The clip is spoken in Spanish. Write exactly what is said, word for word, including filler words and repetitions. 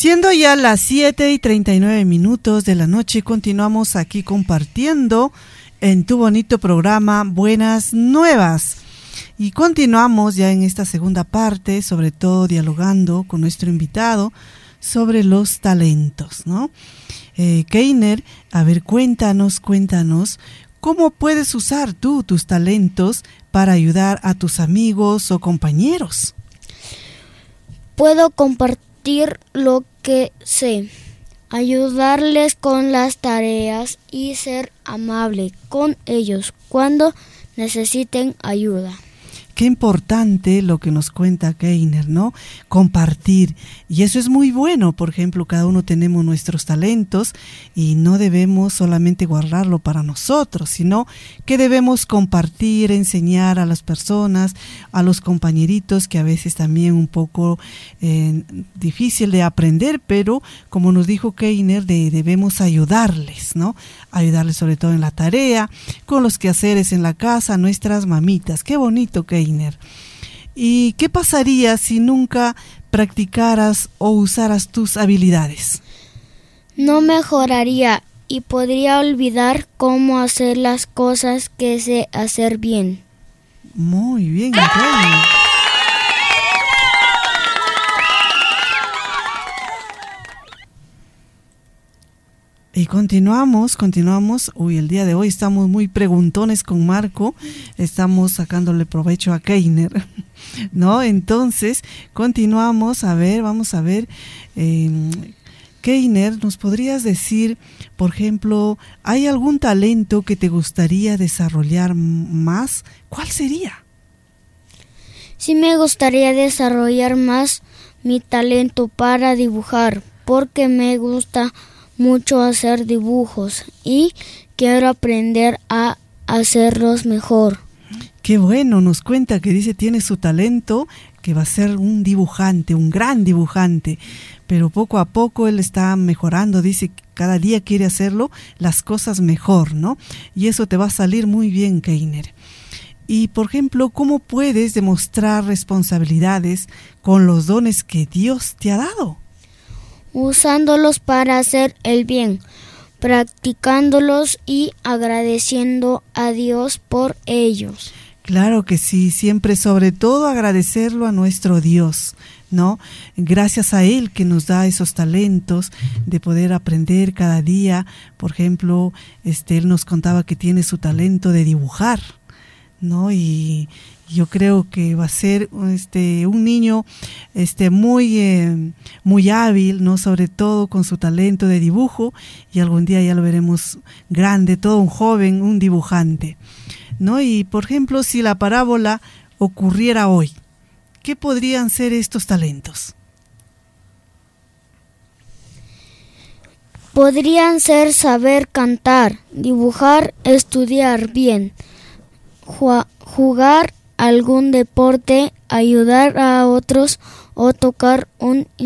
Siendo ya las siete y treinta y nueve minutos de la noche, continuamos aquí compartiendo en tu bonito programa Buenas Nuevas. Y continuamos ya en esta segunda parte, sobre todo dialogando con nuestro invitado sobre los talentos, ¿no? Eh, Keiner, a ver, cuéntanos, cuéntanos, ¿cómo puedes usar tú tus talentos para ayudar a tus amigos o compañeros? Puedo compartir lo que sé, ayudarles con las tareas y ser amable con ellos cuando necesiten ayuda. Qué importante lo que nos cuenta Keiner, ¿no? Compartir. Y eso es muy bueno. Por ejemplo, cada uno tenemos nuestros talentos y no debemos solamente guardarlo para nosotros, sino que debemos compartir, enseñar a las personas, a los compañeritos, que a veces también un poco eh, difícil de aprender, pero como nos dijo Keiner, de, debemos ayudarles, ¿no? Ayudarles sobre todo en la tarea, con los quehaceres en la casa, nuestras mamitas. Qué bonito, Keiner. ¿Y qué pasaría si nunca practicaras o usaras tus habilidades? No mejoraría y podría olvidar cómo hacer las cosas que sé hacer bien. Muy bien, Keiner. Y continuamos, continuamos. Uy, el día de hoy estamos muy preguntones con Marco. Estamos sacándole provecho a Keiner, ¿no? Entonces, continuamos. A ver, vamos a ver. Eh, Keiner, ¿nos podrías decir, por ejemplo, ¿hay algún talento que te gustaría desarrollar más? ¿Cuál sería? Sí, me gustaría desarrollar más mi talento para dibujar, porque me gusta mucho hacer dibujos y quiero aprender a hacerlos mejor. Qué bueno, nos cuenta que dice tiene su talento, que va a ser un dibujante, un gran dibujante, pero poco a poco él está mejorando, dice que cada día quiere hacerlo las cosas mejor, ¿no? Y eso te va a salir muy bien, Keiner. Y, por ejemplo, ¿cómo puedes demostrar responsabilidades con los dones que Dios te ha dado? Usándolos para hacer el bien, practicándolos y agradeciendo a Dios por ellos. Claro que sí, siempre sobre todo agradecerlo a nuestro Dios, ¿no? Gracias a Él que nos da esos talentos de poder aprender cada día. Por ejemplo, este, Él nos contaba que tiene su talento de dibujar, ¿no? Y yo creo que va a ser este un niño este muy eh, muy hábil, ¿no? Sobre todo con su talento de dibujo, y algún día ya lo veremos grande, todo un joven, un dibujante, ¿no? Y por ejemplo, si la parábola ocurriera hoy, ¿qué podrían ser estos talentos? Podrían ser saber cantar, dibujar, estudiar bien, jugar algún deporte, ayudar a otros o tocar un